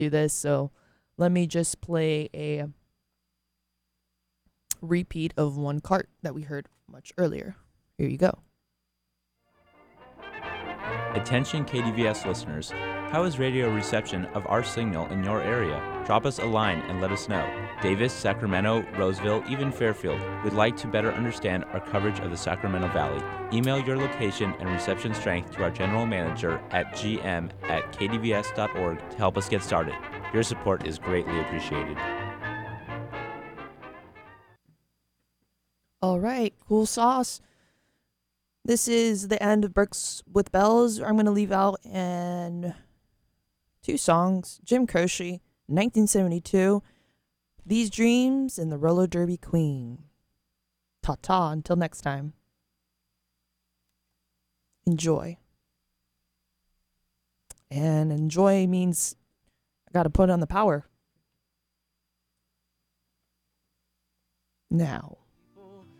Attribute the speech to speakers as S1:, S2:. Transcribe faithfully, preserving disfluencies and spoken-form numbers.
S1: do this, so let me just play a repeat of one cart that we heard much earlier. Here you go.
S2: Attention K D V S listeners, how is radio reception of our signal in your area? Drop us a line and let us know. Davis, Sacramento, Roseville, even Fairfield would like to better understand our coverage of the Sacramento Valley. Email your location and reception strength to our general manager at g m at k d v s dot org to help us get started. Your support is greatly appreciated.
S1: All right, cool sauce. This is the end of Bricks with Bells. I'm going to leave out and two songs. Jim Croce, nineteen seventy-two, These Dreams, and the Roller Derby Queen. Ta-ta, until next time. Enjoy. And enjoy means I got to put on the power. Now.